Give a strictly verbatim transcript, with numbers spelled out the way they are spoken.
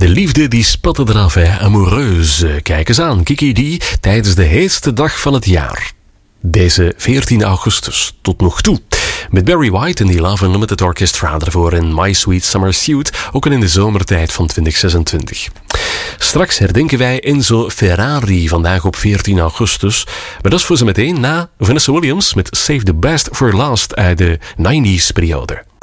De liefde die spatte eraf, hè. Amoureuse. Kijk eens aan, Kiki D tijdens de heetste dag van het jaar. Deze veertien augustus, tot nog toe. Met Barry White en die Love Unlimited Orchestra ervoor in My Sweet Summer Suit, ook al in de zomertijd van twintig zesentwintig. Straks herdenken wij Enzo Ferrari, vandaag op veertien augustus. Maar dat is voor zo meteen na Vanessa Williams met Save the Best for Last uit de nineties periode.